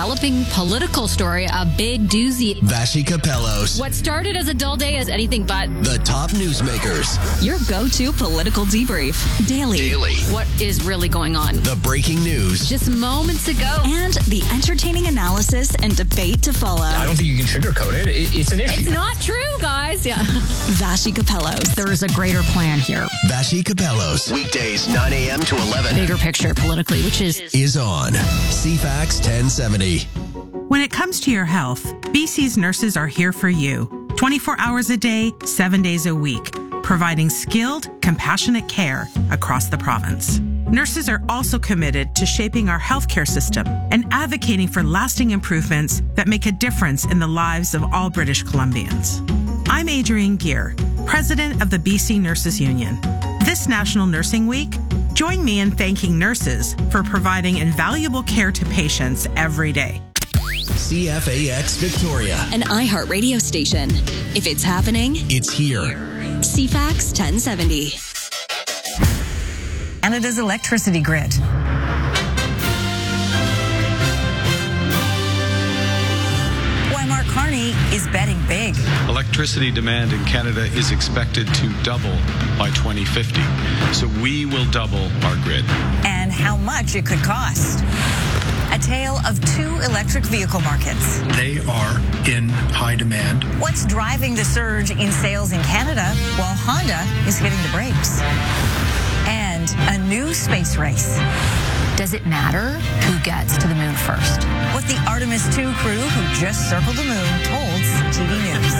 developing political story, a big doozy. Vassy Capellos. What started as a dull day is anything but. The top newsmakers. Your go-to political debrief. Daily. What is really going on? The breaking news. Just moments ago. And the entertaining analysis and debate to follow. I don't think you can sugarcoat it. It's an issue. It's not true, guys. Yeah. Vassy Capellos. There is a greater plan here. Vassy Capellos. Weekdays 9 a.m. to 11. Bigger picture politically, which is on CFAX 1070. When it comes to your health, BC's nurses are here for you. 24 hours a day, 7 days a week, providing skilled, compassionate care across the province. Nurses are also committed to shaping our healthcare system and advocating for lasting improvements that make a difference in the lives of all British Columbians. I'm Adrienne Gear, president of the BC Nurses Union. This National Nursing Week, join me in thanking nurses for providing invaluable care to patients every day. CFAX Victoria. An iHeart radio station. If it's happening, It's here. CFAX 1070. Canada's electricity grid. Why Mark Carney is betting big. Electricity demand in Canada is expected to double by 2050. So we will double our grid. And how much it could cost. A tale of two electric vehicle markets. They are in high demand. What's driving the surge in sales in Canada while Honda is hitting the brakes? And a new space race. Does it matter who gets to the moon first? What the Artemis II crew who just circled the moon told TV News.